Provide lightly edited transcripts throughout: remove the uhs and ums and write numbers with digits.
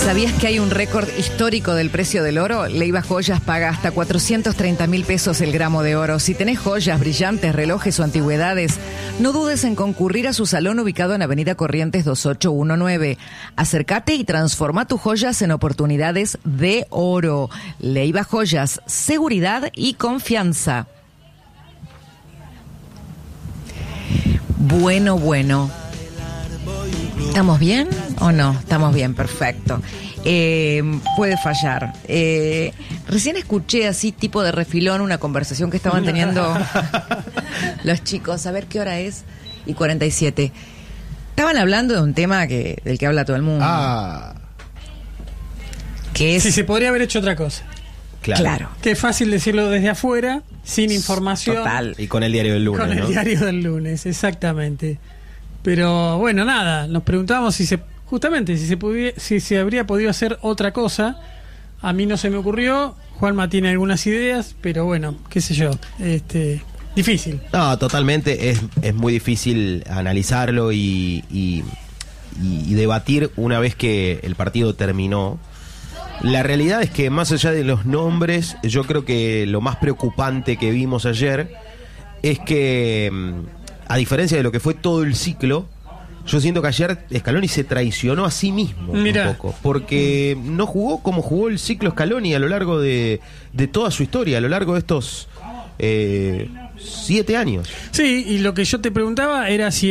¿Sabías que hay un récord histórico del precio del oro? Leiva Joyas paga hasta 430.000 pesos el gramo de oro. Si tenés joyas, brillantes, relojes o antigüedades, no dudes en concurrir a su salón ubicado en Avenida Corrientes 2819. Acércate y transforma tus joyas en oportunidades de oro. Leiva Joyas, seguridad y confianza. Bueno. ¿Estamos bien o no? Estamos bien, perfecto. Puede fallar. Recién escuché así, tipo de refilón, una conversación que estaban teniendo los chicos. A ver qué hora es. Y 47. Estaban hablando de un tema del que habla todo el mundo. Que es... Sí, se podría haber hecho otra cosa. Claro. Que es fácil decirlo desde afuera, sin información. Total. Y con el diario del lunes, Con el diario del lunes, exactamente. Pero bueno, nada, nos preguntábamos si se habría podido hacer otra cosa. A mí no se me ocurrió, Juanma tiene algunas ideas, pero bueno, qué sé yo, difícil. No, totalmente, es muy difícil analizarlo y debatir una vez que el partido terminó. La realidad es que más allá de los nombres, yo creo que lo más preocupante que vimos ayer es que, a diferencia de lo que fue todo el ciclo, yo siento que ayer Scaloni se traicionó a sí mismo un poco, porque no jugó como jugó el ciclo Scaloni a lo largo de toda su historia, a lo largo de estos 7 años. Sí, y lo que yo te preguntaba era si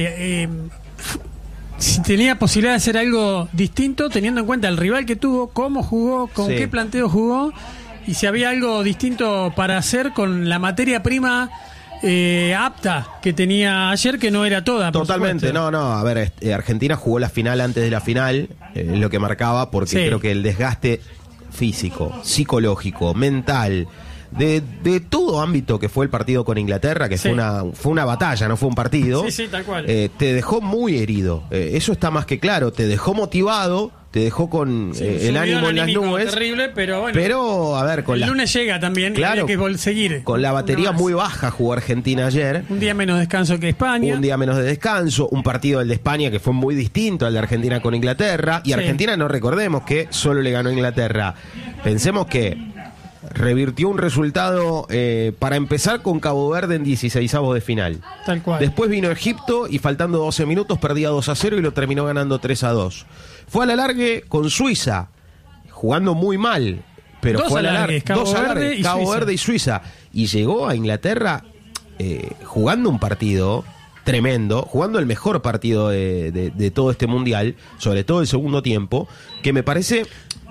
tenía posibilidad de hacer algo distinto, teniendo en cuenta el rival que tuvo, cómo jugó, con qué planteo jugó, y si había algo distinto para hacer con la materia prima apta que tenía ayer, que no era toda. Totalmente, no, a ver, Argentina jugó la final antes de la final, lo que marcaba, porque creo que el desgaste físico, psicológico, mental, de todo ámbito que fue el partido con Inglaterra, que fue una batalla, no fue un partido, tal cual. Te dejó muy herido, eso está más que claro, te dejó motivado, te dejó con el ánimo en las nubes. Terrible, pero bueno. Pero, a ver, el lunes llega también, claro, y hay que seguir. Con la batería muy baja jugó Argentina ayer. Un día menos descanso que España. Un día menos de descanso, un partido del de España que fue muy distinto al de Argentina con Inglaterra. Y Argentina, no recordemos que solo le ganó a Inglaterra. Pensemos que revirtió un resultado para empezar con Cabo Verde en 16avos de final. Tal cual. Después vino Egipto y faltando 12 minutos perdía 2-0 y lo terminó ganando 3-2. Fue a la largue con Suiza, jugando muy mal, pero fue a la largue. Cabo Verde y Suiza. Y llegó a Inglaterra jugando un partido tremendo, jugando el mejor partido de todo este mundial, sobre todo el segundo tiempo, que me parece...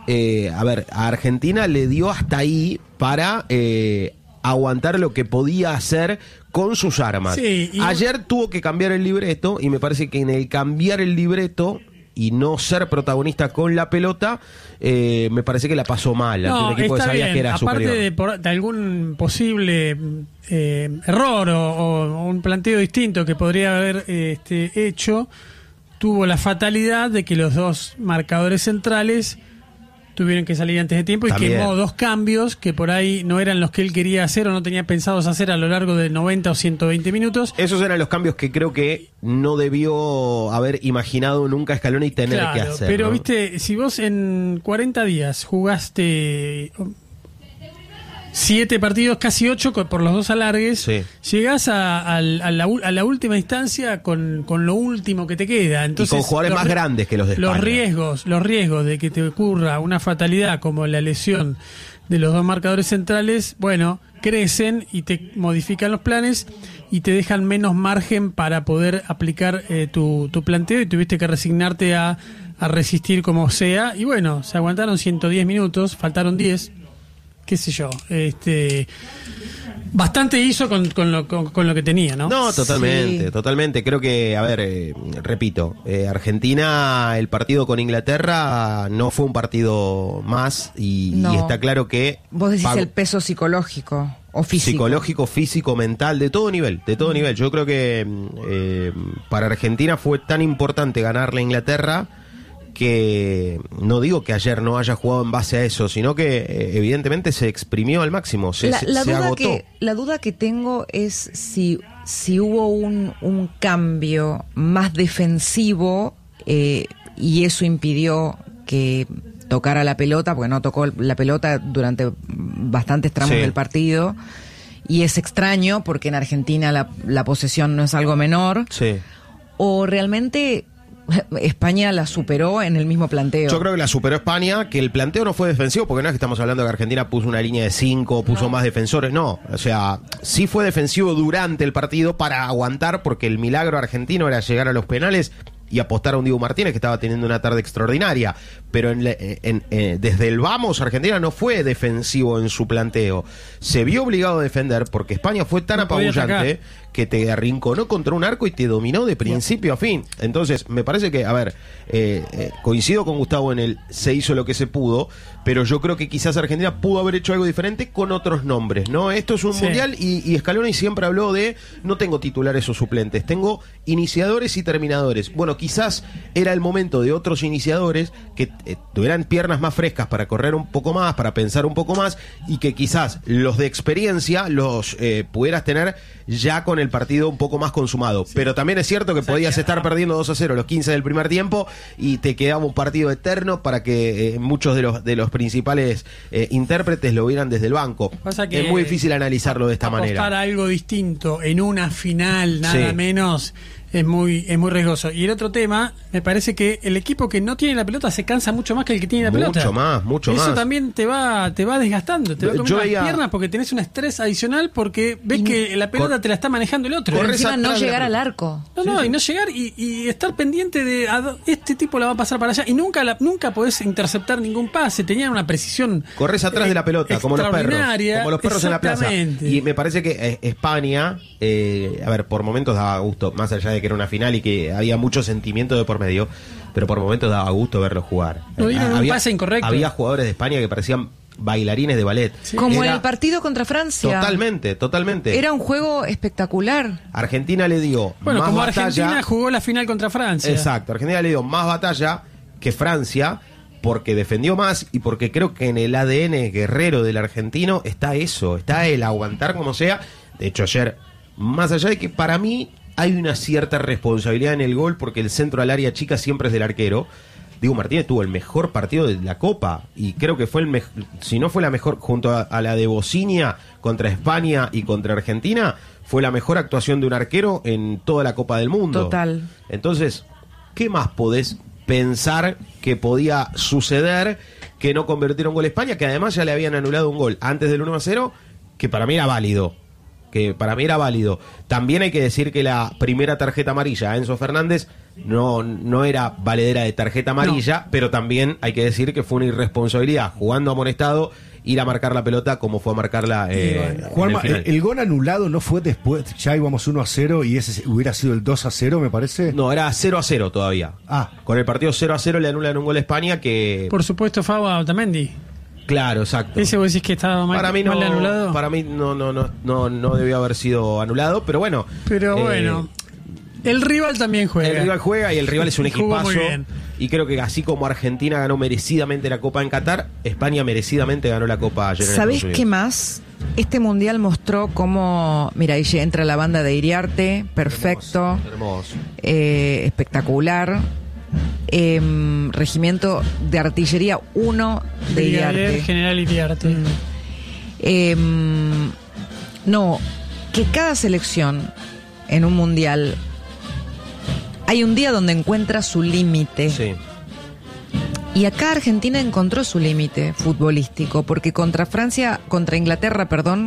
a Argentina le dio hasta ahí para aguantar lo que podía hacer con sus armas. Ayer tuvo que cambiar el libreto y me parece que en el cambiar el libreto y no ser protagonista con la pelota, me parece que la pasó mal. El equipo sabía bien, que era aparte superior. de algún posible error o un planteo distinto que podría haber hecho, tuvo la fatalidad de que los dos marcadores centrales tuvieron que salir antes de tiempo y quemó 2 cambios que por ahí no eran los que él quería hacer o no tenía pensados hacer a lo largo de 90 o 120 minutos. Esos eran los cambios que creo que no debió haber imaginado nunca Scaloni tener que hacer. Pero ¿no? viste, si vos en 40 días jugaste 7 partidos, casi 8 por los 2 alargues, llegás a la última instancia con lo último que te queda. Entonces, y con jugadores más grandes que los de España. Los riesgos de que te ocurra una fatalidad como la lesión de los 2 marcadores centrales, bueno, crecen y te modifican los planes y te dejan menos margen para poder aplicar tu planteo, y tuviste que resignarte a resistir como sea. Y bueno, se aguantaron 110 minutos, faltaron 10. Qué sé yo, bastante hizo con lo que tenía, ¿no? No, totalmente. Creo que, a ver, repito, Argentina, el partido con Inglaterra no fue un partido más y está claro que... Vos decís el peso psicológico o físico. Psicológico, físico, mental, de todo nivel. Yo creo que para Argentina fue tan importante ganarle a Inglaterra que no digo que ayer no haya jugado en base a eso, sino que evidentemente se exprimió al máximo, se agotó. La duda que tengo es si hubo un cambio más defensivo y eso impidió que tocara la pelota, porque no tocó la pelota durante bastantes tramos del partido, y es extraño porque en Argentina la posesión no es algo menor, o realmente España la superó en el mismo planteo. Yo creo que la superó España, que el planteo no fue defensivo, porque no es que estamos hablando de que Argentina puso una línea de 5, puso más defensores, no. O sea, sí fue defensivo durante el partido para aguantar, porque el milagro argentino era llegar a los penales y apostar a un Diego Martínez que estaba teniendo una tarde extraordinaria. Pero desde el vamos, Argentina no fue defensivo en su planteo. Se vio obligado a defender porque España fue tan apabullante que te arrinconó contra un arco y te dominó de principio a fin. Entonces, me parece que, a ver, coincido con Gustavo en se hizo lo que se pudo, pero yo creo que quizás Argentina pudo haber hecho algo diferente con otros nombres, ¿no? Esto es un mundial y Scaloni siempre habló de no tengo titulares o suplentes, tengo iniciadores y terminadores. Bueno, quizás era el momento de otros iniciadores que tuvieran piernas más frescas para correr un poco más, para pensar un poco más, y que quizás los de experiencia los pudieras tener ya con el partido un poco más consumado. Pero también es cierto que podías estar perdiendo 2-0 los 15 del primer tiempo y te quedaba un partido eterno para que muchos de los principales intérpretes lo vieran desde el banco. Es muy difícil analizarlo de esta manera. Apostar a algo distinto en una final, nada menos, es muy riesgoso. Y el otro tema, me parece que el equipo que no tiene la pelota se cansa mucho más que el que tiene la pelota. Mucho más. Eso también te va desgastando, te va comiendo las piernas porque tenés un estrés adicional porque ves que la pelota te la está manejando el otro. Pero encima no llegar al arco. Y no llegar y estar pendiente de este tipo la va a pasar para allá y nunca podés interceptar ningún pase. Tenían una precisión. Corres atrás de la pelota, como los perros en la plaza. Y me parece que España, a ver, por momentos daba gusto, más allá de que era una final y que había mucho sentimiento de por medio, pero por momentos daba gusto verlo jugar. No dieron un pase incorrecto. Había jugadores de España que parecían bailarines de ballet. Como en el partido contra Francia. Totalmente. Era un juego espectacular. Argentina le dio más como batalla. Argentina jugó la final contra Francia. Exacto, Argentina le dio más batalla que Francia, porque defendió más y porque creo que en el ADN guerrero del argentino está eso, está el aguantar como sea. De hecho, ayer, más allá de que para mí hay una cierta responsabilidad en el gol, porque el centro al área chica siempre es del arquero. Diego Martínez tuvo el mejor partido de la Copa y creo que fue si no fue la mejor, junto a la de Bocinia contra España y contra Argentina, fue la mejor actuación de un arquero en toda la Copa del Mundo. Total. Entonces, ¿qué más podés pensar que podía suceder que no convirtiera un gol a España, que además ya le habían anulado un gol antes del 1-0, que para mí era válido? También hay que decir que la primera tarjeta amarilla a Enzo Fernández no era valedera de tarjeta amarilla, pero también hay que decir que fue una irresponsabilidad, jugando amonestado, ir a marcar la pelota como fue a marcarla. Juanma, el gol anulado no fue después, ya íbamos 1-0 y ese hubiera sido el 2-0, me parece. No, era 0-0 todavía. Con el partido 0-0 le anulan un gol a España que... Por supuesto, Fava Otamendi. Claro, exacto. ¿Ese vos decís que estaba mal anulado? Para mí no debió haber sido anulado, pero bueno. El rival también juega. El rival juega y el rival es un equipazo. Muy bien. Y creo que así como Argentina ganó merecidamente la Copa en Qatar, España merecidamente ganó la Copa ayer. ¿Sabés qué más? Este mundial mostró cómo... Mira, ahí entra la banda de Iriarte, perfecto. Hermoso. Espectacular. Regimiento de Artillería 1 de Iriarte. General Iriarte. Que cada selección en un mundial hay un día donde encuentra su límite. Sí. Y acá Argentina encontró su límite futbolístico, porque contra Inglaterra,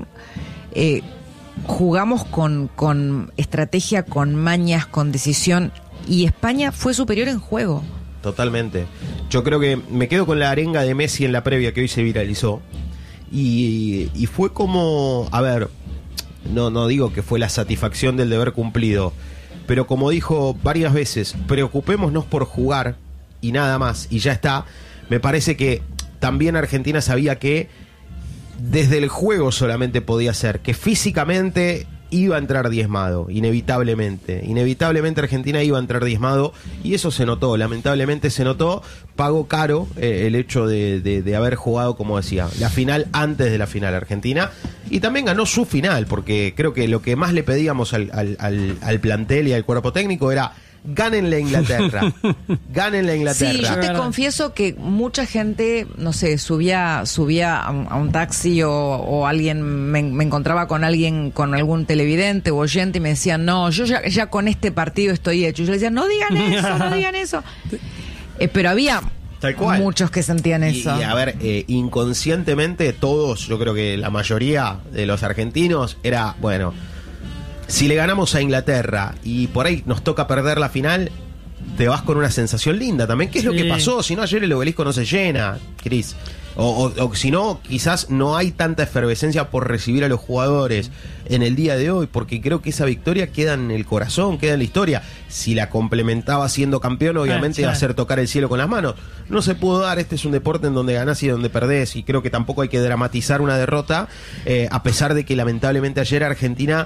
jugamos con estrategia, con mañas, con decisión, y España fue superior en juego. Totalmente. Yo creo que me quedo con la arenga de Messi en la previa que hoy se viralizó. Y fue como, a ver, no digo que fue la satisfacción del deber cumplido, pero como dijo varias veces, preocupémonos por jugar y nada más, y ya está. Me parece que también Argentina sabía que desde el juego solamente podía ser, que físicamente iba a entrar diezmado, inevitablemente Argentina iba a entrar diezmado, y eso se notó, lamentablemente se notó. Pagó caro el hecho de haber jugado, como decía, la final antes de la final Argentina, y también ganó su final, porque creo que lo que más le pedíamos al plantel y al cuerpo técnico era Gánenle a Inglaterra. Gánenle a Inglaterra. Sí, yo te confieso que mucha gente, no sé, subía a un taxi o alguien, me encontraba con alguien, con algún televidente o oyente y me decían, no, yo ya con este partido estoy hecho. Y yo le decía, no digan eso, no digan eso. Pero había tal cual. Muchos que sentían eso. Y a ver, inconscientemente todos, yo creo que la mayoría de los argentinos era, bueno, si le ganamos a Inglaterra y por ahí nos toca perder la final, te vas con una sensación linda también. ¿Qué es lo que pasó? Si no, ayer el obelisco no se llena, Cris. O si no, quizás no hay tanta efervescencia por recibir a los jugadores en el día de hoy, porque creo que esa victoria queda en el corazón, queda en la historia. Si la complementaba siendo campeón, obviamente iba a ser tocar el cielo con las manos. No se pudo dar, este es un deporte en donde ganás y donde perdés, y creo que tampoco hay que dramatizar una derrota, a pesar de que lamentablemente ayer Argentina,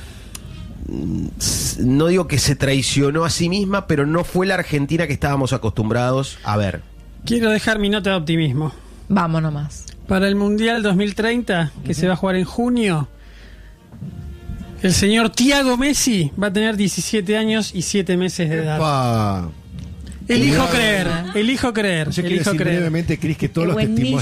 no digo que se traicionó a sí misma, pero no fue la Argentina que estábamos acostumbrados a ver. Quiero dejar mi nota de optimismo. Vamos nomás. Para el Mundial 2030, que se va a jugar en junio, el señor Thiago Messi va a tener 17 años y 7 meses de edad. Elijo creer. Yo quiero decir brevemente, Cris, que todos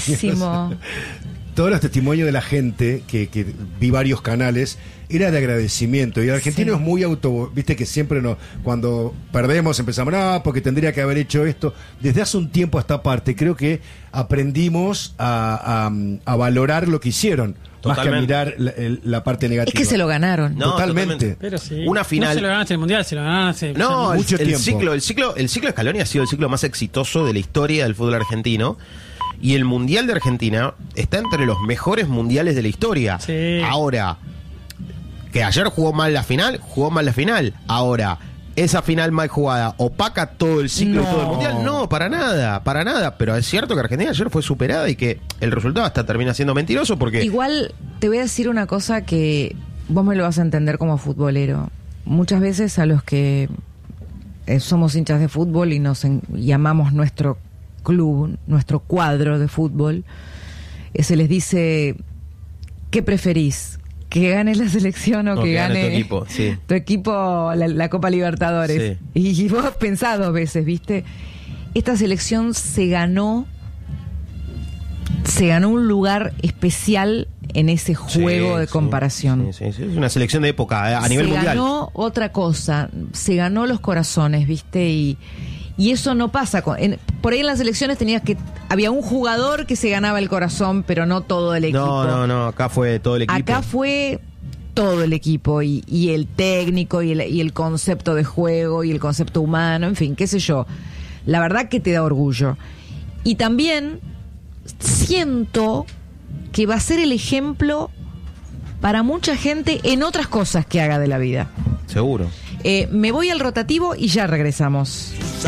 los testimonios de la gente, que vi varios canales, era de agradecimiento. Y el argentino es muy viste que siempre cuando perdemos empezamos, porque tendría que haber hecho esto. Desde hace un tiempo a esta parte, creo que aprendimos a valorar lo que hicieron. Totalmente. Más que a mirar la parte negativa. Es que se lo ganaron. No, totalmente. Pero sí. Una final. No se lo ganaste en el Mundial, se lo ganaste hace mucho tiempo. El ciclo Scaloni ha sido el ciclo más exitoso de la historia del fútbol argentino. Y el Mundial de Argentina está entre los mejores mundiales de la historia. Sí. Ahora, que ayer jugó mal la final. Ahora, esa final mal jugada opaca todo el ciclo y todo el Mundial. No, para nada. Pero es cierto que Argentina ayer fue superada y que el resultado hasta termina siendo mentiroso porque... Igual te voy a decir una cosa que vos me lo vas a entender como futbolero. Muchas veces a los que somos hinchas de fútbol y nos llamamos nuestro club, nuestro cuadro de fútbol, se les dice, ¿qué preferís? ¿Que gane la selección o que gane tu equipo? Sí. Tu equipo la Copa Libertadores? Sí. Y vos pensás 2 veces, ¿viste? Esta selección se ganó un lugar especial en ese juego de comparación. Sí. Es una selección de época a nivel mundial. Se ganó otra cosa, se ganó los corazones, ¿viste? Y eso no pasa. Por ahí en las elecciones había un jugador que se ganaba el corazón, pero no todo el equipo. No, acá fue todo el equipo. Acá fue todo el equipo y el técnico y el concepto de juego y el concepto humano, en fin, qué sé yo. La verdad que te da orgullo. Y también siento que va a ser el ejemplo para mucha gente en otras cosas que haga de la vida. Seguro. Me voy al rotativo y ya regresamos.